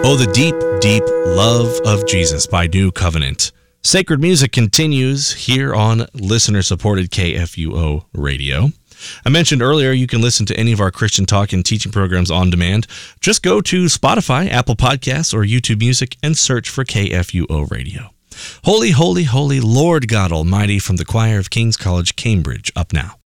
Oh, the deep, deep love of Jesus by New Covenant. Sacred music continues here on listener-supported KFUO radio. I mentioned earlier you can listen to any of our Christian talk and teaching programs on demand. Just go to Spotify, Apple Podcasts, or YouTube Music and search for KFUO radio. Holy, holy, holy Lord God Almighty from the choir of King's College, Cambridge, up now.